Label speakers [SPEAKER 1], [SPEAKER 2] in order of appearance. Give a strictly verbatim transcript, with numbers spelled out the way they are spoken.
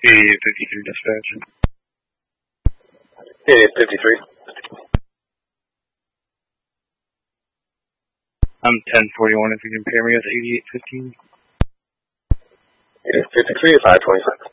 [SPEAKER 1] eighty-eight fifty-three dispatch.
[SPEAKER 2] eighty-eight fifty-three.
[SPEAKER 1] I'm ten forty-one if you can pair me with eighty-eight fifteen.
[SPEAKER 2] eighty-eight fifty-three, five twenty-six.